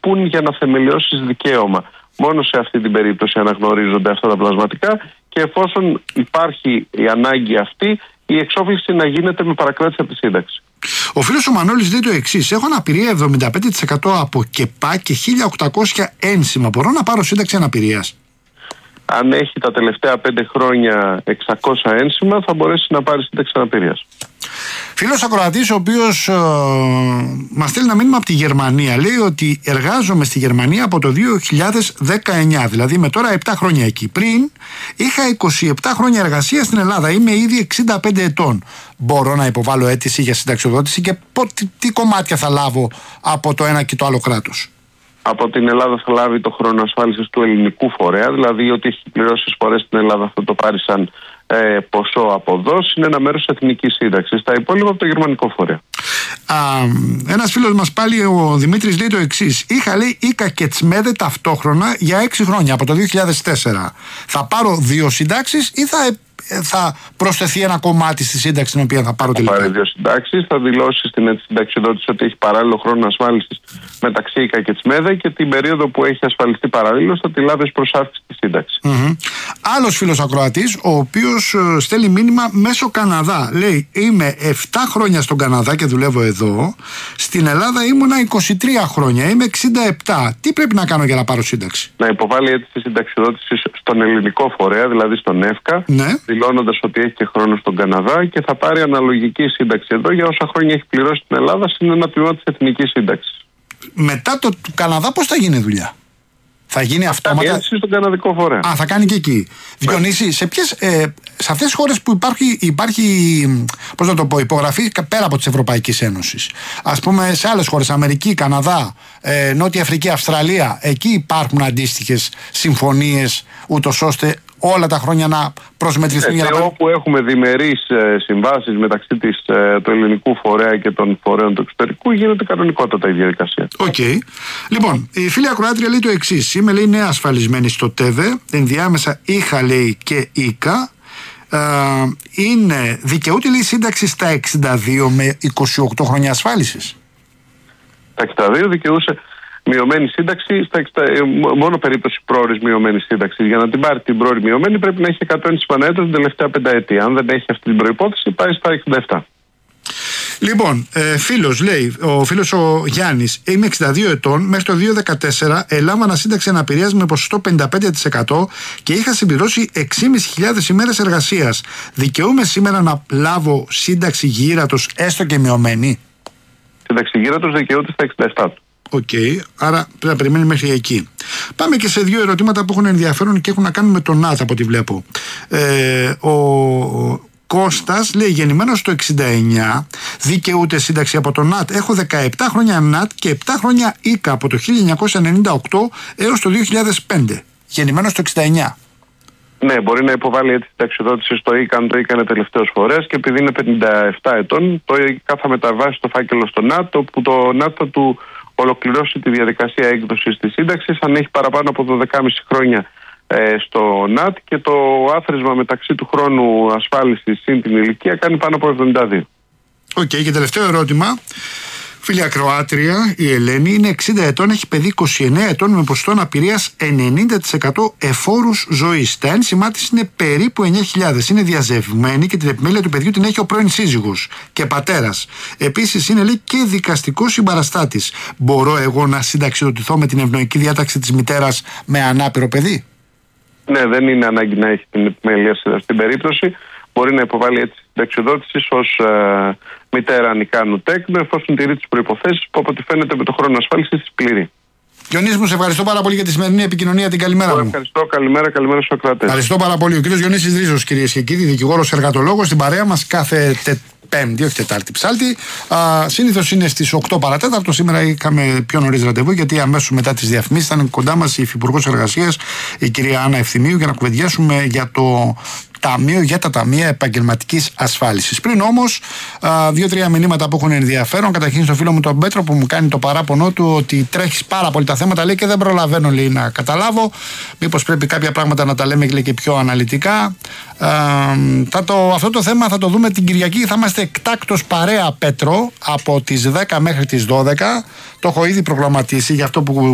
πούν για να θεμελιώσεις δικαίωμα. Μόνο σε αυτή την περίπτωση αναγνωρίζονται αυτά τα πλασματικά και εφόσον υπάρχει η ανάγκη αυτή, η εξόφληση να γίνεται με παρακράτηση από τη σύνταξη. Ο φίλος ο Μανώλης λέει το εξής: έχω αναπηρία 75% από ΚΕΠΑ και 1.800 ένσημα. Μπορώ να πάρω σύνταξη αναπηρίας? Αν έχει τα τελευταία 5 χρόνια 600 ένσημα, θα μπορέσει να πάρει σύνταξη αναπηρίας. Φίλος ακροατής, ο οποίος μας στέλνει ένα μήνυμα από τη Γερμανία, λέει ότι εργάζομαι στη Γερμανία από το 2019, δηλαδή με τώρα 7 χρόνια εκεί. Πριν είχα 27 χρόνια εργασία στην Ελλάδα, είμαι ήδη 65 ετών. Μπορώ να υποβάλω αίτηση για συνταξιοδότηση και τι κομμάτια θα λάβω από το ένα και το άλλο κράτος? Από την Ελλάδα θα λάβει το χρόνο ασφάλισης του ελληνικού φορέα, δηλαδή ότι έχει πληρώσει εισφορές στην Ελλάδα θα το πάρει σαν ποσό αποδόση, είναι ένα μέρος της εθνικής σύνταξης. Τα υπόλοιπα από το γερμανικό φορέα. Ένας φίλος μας πάλι, ο Δημήτρης, λέει το εξής: είχα, λέει, ΙΚΑ και ΤΣΜΕΔΕ ταυτόχρονα για 6 χρόνια από το 2004. Θα πάρω 2 συντάξεις ή θα προσθεθεί ένα κομμάτι στη σύνταξη την οποία θα πάρω τελικά? Θα πάρει 2 συντάξεις, θα δηλώσει στην συνταξιοδότηση ότι έχει παράλληλο χρόνο ασφάλισης μεταξύ ΙΚΑ και ΤΣΜΕΔΕ και την περίοδο που έχει ασφαλιστεί παραλλήλως θα τη λάβει ως προσάυξη τη σύνταξη. Άλλος φίλος ακροατής, ο οποίος στέλνει μήνυμα μέσω Καναδά, λέει: είμαι 7 χρόνια στον Καναδά και δουλεύω εδώ. Στην Ελλάδα ήμουνα 23 χρόνια, είμαι 67. Τι πρέπει να κάνω για να πάρω σύνταξη? Να υποβάλει αίτηση συνταξιοδότηση στον ελληνικό φορέα, δηλαδή στον ΕΦΚΑ, ναι, δηλώνοντας ότι έχει και χρόνο στον Καναδά και θα πάρει αναλογική σύνταξη εδώ για όσα χρόνια έχει πληρώσει στην Ελλάδα, είναι ένα τμήμα της εθνικής σύνταξης. Μετά το Καναδά πώς θα γίνει δουλειά? Θα γίνει αυτόματα? Θα στον καναδικό φορέα. Θα κάνει και εκεί. Διονύση, σε αυτές τις χώρες που υπάρχει πώς να το πω, υπογραφή πέρα από της Ευρωπαϊκής Ένωσης, ας πούμε σε άλλες χώρες, Αμερική, Καναδά, Νότια Αφρική, Αυστραλία, εκεί υπάρχουν αντίστοιχες συμφωνίες ούτως ώστε όλα τα χρόνια να προσμετρηθούν? Όπου έχουμε διμερείς συμβάσεις μεταξύ του ελληνικού φορέα και των φορέων του εξωτερικού, γίνεται κανονικότατα η διαδικασία. Λοιπόν, η φίλη ακροάτρια λέει το εξής: είμαι, λέει, νέα ασφαλισμένη στο ΤΕΒΕ, ενδιάμεσα είχα, λέει, και ΙΚΑ. Δικαιούται, λέει, σύνταξη στα 62 με 28 χρόνια ασφάλισης? Τα 62 δικαιούσε μειωμένη σύνταξη, μόνο περίπτωση πρόωρης μειωμένη σύνταξη. Για να την πάρει την πρόωρη μειωμένη πρέπει να έχει 100 ένσημα ανά έτος την τελευταία 5 ετία. Αν δεν έχει αυτή την προϋπόθεση, πάει στα 67. Λοιπόν, ο φίλος ο Γιάννης, είμαι 62 ετών, μέχρι το 2014 ελάμβανα σύνταξη αναπηρίας με ποσοστό 55% και είχα συμπληρώσει 6.500 ημέρες εργασίας. Δικαιούμαι σήμερα να λάβω σύνταξη γύρατος, έστω και μειωμένη? Σύνταξη γύρατος δικαιούται στα 67 του. Άρα πρέπει να περιμένει μέχρι εκεί. Πάμε και σε 2 ερωτήματα που έχουν ενδιαφέρον και έχουν να κάνουν με τον ΝΑΤ, από ό,τι βλέπω. Ο Κώστας λέει: γεννημένος το 69, δικαιούται σύνταξη από τον ΝΑΤ? Έχω 17 χρόνια ΝΑΤ και 7 χρόνια ΙΚΑ από το 1998 έως το 2005. Γεννημένος το 69. Ναι, μπορεί να υποβάλει έτσι συνταξιοδότηση στο ΙΚΑ, αν το ΙΚΑ είναι τελευταίος φορέας, και επειδή είναι 57 ετών, το ΙΚΑ θα μεταβάσει το φάκελο στο ΝΑΤ, όπου το ΝΑΤ θα του ολοκληρώσει τη διαδικασία έκδοσης της σύνταξης, αν έχει παραπάνω από 12,5 χρόνια στο ΝΑΤ, και το άθροισμα μεταξύ του χρόνου ασφάλισης συν την ηλικία κάνει πάνω από 72. Και τελευταίο ερώτημα. Φίλη ακροάτρια, η Ελένη, είναι 60 ετών, έχει παιδί 29 ετών με ποσοστό αναπηρίας 90% εφόρους ζωής. Τα ένσημά της είναι περίπου 9.000. Είναι διαζευμένη και την επιμέλεια του παιδιού την έχει ο πρώην σύζυγος και πατέρας. Επίσης είναι, λέει, και δικαστικός συμπαραστάτης. Μπορώ εγώ να συνταξιοδοτηθώ με την ευνοϊκή διάταξη της μητέρας με ανάπηρο παιδί? Ναι, δεν είναι ανάγκη να έχει την επιμέλεια στην περίπτωση. Μπορεί να υποβάλει έτσι συνταξιοδότηση ως μητέρα ανικάνου τέκνου, εφόσον τηρεί τις προϋποθέσεις που, από ό,τι φαίνεται, με το χρόνο ασφάλισης της πληρεί. Διονύση μου, σε ευχαριστώ πάρα πολύ για τη σημερινή επικοινωνία. Την καλημέρα μου. Ευχαριστώ, καλημέρα στους ακροατές. Ευχαριστώ πάρα πολύ. Ο κύριος Διονύσης Ρίζος, κυρίες και κύριοι, δικηγόρος εργατολόγος, στην παρέα μας κάθε Πέμπτη, όχι Τετάρτη, Ψάλτη. Συνήθως είναι στις 8 παρατέταρτο. Σήμερα είχαμε πιο νωρίς ραντεβού, γιατί αμέσως μετά τις διαφημίσεις ήταν κοντά μας η Υφυπουργός Εργασίας, η κυρία Άννα Ευθυμίου, για να κουβεντιάσουμε για το Ταμείο, για τα Ταμεία Επαγγελματικής Ασφάλισης. Πριν όμως, 2-3 μηνύματα που έχουν ενδιαφέρον. Καταρχήν στο φίλο μου τον Πέτρο, που μου κάνει το παράπονο του ότι τρέχεις πάρα πολύ τα θέματα, λέει, και δεν προλαβαίνω, λέει, να καταλάβω. Μήπως πρέπει κάποια πράγματα να τα λέμε, λέει, και πιο αναλυτικά. Αυτό το θέμα θα το δούμε την Κυριακή. Θα είμαστε εκτάκτος παρέα, Πέτρο, από τις 10 μέχρι τις 12. Το έχω ήδη προγραμματίσει για αυτό που